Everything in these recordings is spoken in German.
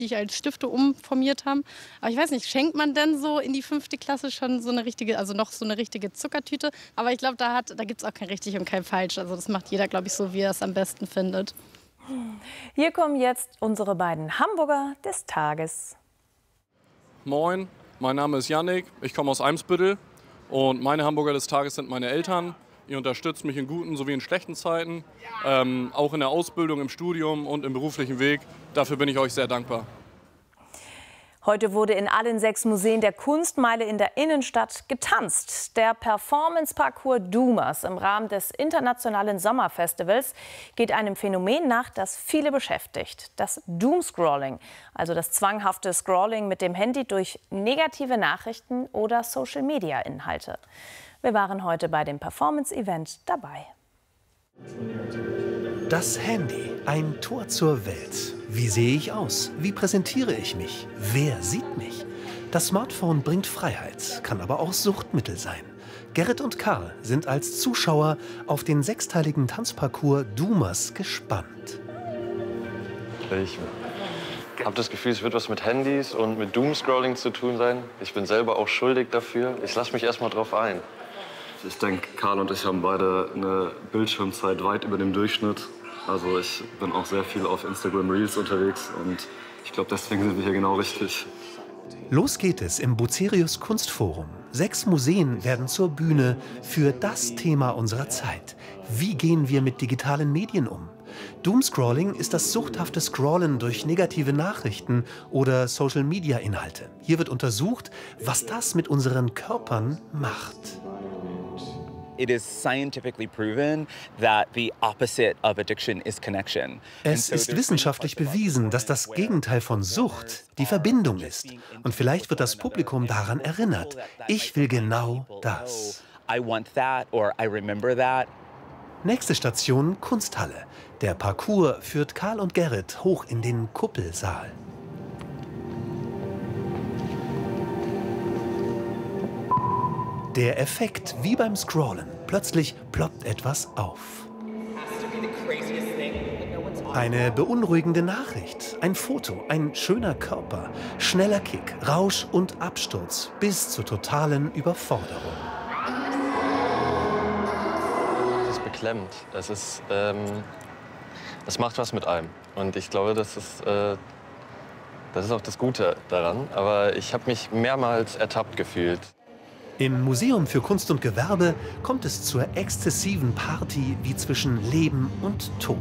die ich als Stifte umformiert haben. Aber ich weiß nicht, schenkt man denn so in die 5. Klasse schon so eine richtige, also noch so eine richtige Zuckertüte? Aber ich glaube, da gibt es auch kein richtig und kein falsch. Also das macht jeder, glaube ich, so, wie er es am besten findet. Hier kommen jetzt unsere beiden Hamburger des Tages. Moin, mein Name ist Yannick, ich komme aus Eimsbüttel und meine Hamburger des Tages sind meine Eltern. Ihr unterstützt mich in guten sowie in schlechten Zeiten, auch in der Ausbildung, im Studium und im beruflichen Weg. Dafür bin ich euch sehr dankbar. Heute wurde in allen 6 Museen der Kunstmeile in der Innenstadt getanzt. Der Performance-Parcours Doomers im Rahmen des internationalen Sommerfestivals geht einem Phänomen nach, das viele beschäftigt. Das Doomscrolling, also das zwanghafte Scrolling mit dem Handy durch negative Nachrichten oder Social-Media-Inhalte. Wir waren heute bei dem Performance-Event dabei. Das Handy, ein Tor zur Welt. Wie sehe ich aus? Wie präsentiere ich mich? Wer sieht mich? Das Smartphone bringt Freiheit, kann aber auch Suchtmittel sein. Gerrit und Karl sind als Zuschauer auf den 6-teiligen Tanzparcours Doomers gespannt. Ich habe das Gefühl, es wird was mit Handys und mit Doomscrolling zu tun sein. Ich bin selber auch schuldig dafür. Ich lasse mich erst mal drauf ein. Ich denke, Karl und ich haben beide eine Bildschirmzeit weit über dem Durchschnitt. Also ich bin auch sehr viel auf Instagram Reels unterwegs und ich glaube, deswegen sind wir hier genau richtig. Los geht es im Bucerius Kunstforum. 6 Museen werden zur Bühne für das Thema unserer Zeit. Wie gehen wir mit digitalen Medien um? Doomscrolling ist das suchthafte Scrollen durch negative Nachrichten oder Social-Media-Inhalte. Hier wird untersucht, was das mit unseren Körpern macht. It is scientifically proven that the opposite of addiction is connection. Es ist wissenschaftlich bewiesen, dass das Gegenteil von Sucht die Verbindung ist. Und vielleicht wird das Publikum daran erinnert. Ich will genau das. I want that or I remember that. Nächste Station, Kunsthalle. Der Parcours führt Karl und Gerrit hoch in den Kuppelsaal. Der Effekt wie beim Scrollen. Plötzlich ploppt etwas auf. Eine beunruhigende Nachricht, ein Foto, ein schöner Körper, schneller Kick, Rausch und Absturz bis zur totalen Überforderung. Es ist beklemmend. Es macht was mit einem. Und ich glaube, das ist auch das Gute daran. Aber ich habe mich mehrmals ertappt gefühlt. Im Museum für Kunst und Gewerbe kommt es zur exzessiven Party wie zwischen Leben und Tod.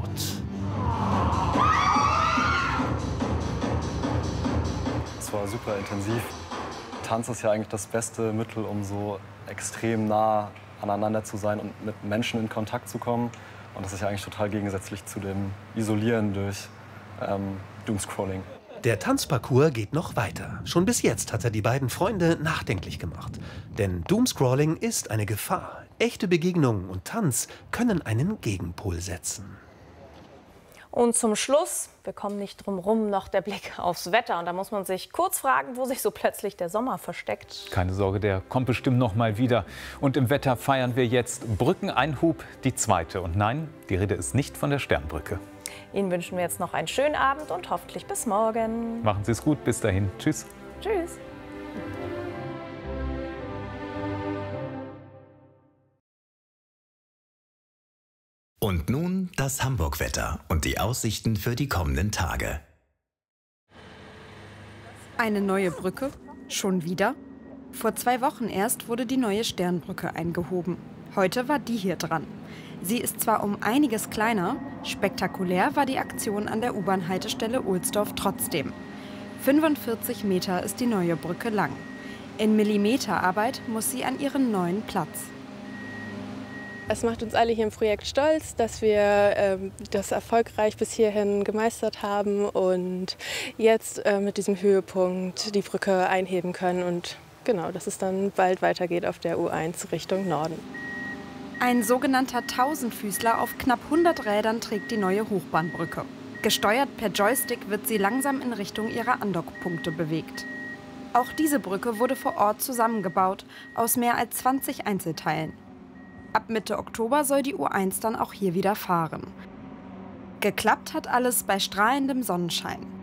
Es war super intensiv. Tanz ist ja eigentlich das beste Mittel, um so extrem nah aneinander zu sein und mit Menschen in Kontakt zu kommen. Und das ist ja eigentlich total gegensätzlich zu dem Isolieren durch Doomscrolling. Der Tanzparcours geht noch weiter. Schon bis jetzt hat er die beiden Freunde nachdenklich gemacht. Denn Doomscrolling ist eine Gefahr. Echte Begegnungen und Tanz können einen Gegenpol setzen. Und zum Schluss, wir kommen nicht drum rum, noch der Blick aufs Wetter. Und da muss man sich kurz fragen, wo sich so plötzlich der Sommer versteckt. Keine Sorge, der kommt bestimmt noch mal wieder. Und im Wetter feiern wir jetzt Brückeneinhub, die 2. Und nein, die Rede ist nicht von der Sternbrücke. Ihnen wünschen wir jetzt noch einen schönen Abend und hoffentlich bis morgen. Machen Sie es gut, bis dahin. Tschüss. Tschüss. Und nun das Hamburg-Wetter und die Aussichten für die kommenden Tage. Eine neue Brücke? Schon wieder? Vor 2 Wochen erst wurde die neue Sternbrücke eingehoben. Heute war die hier dran. Sie ist zwar um einiges kleiner, spektakulär war die Aktion an der U-Bahn-Haltestelle Ohlsdorf trotzdem. 45 Meter ist die neue Brücke lang. In Millimeterarbeit muss sie an ihren neuen Platz. Es macht uns alle hier im Projekt stolz, dass wir das erfolgreich bis hierhin gemeistert haben und jetzt mit diesem Höhepunkt die Brücke einheben können und genau, dass es dann bald weitergeht auf der U1 Richtung Norden. Ein sogenannter Tausendfüßler auf knapp 100 Rädern trägt die neue Hochbahnbrücke. Gesteuert per Joystick wird sie langsam in Richtung ihrer Andockpunkte bewegt. Auch diese Brücke wurde vor Ort zusammengebaut, aus mehr als 20 Einzelteilen. Ab Mitte Oktober soll die U1 dann auch hier wieder fahren. Geklappt hat alles bei strahlendem Sonnenschein.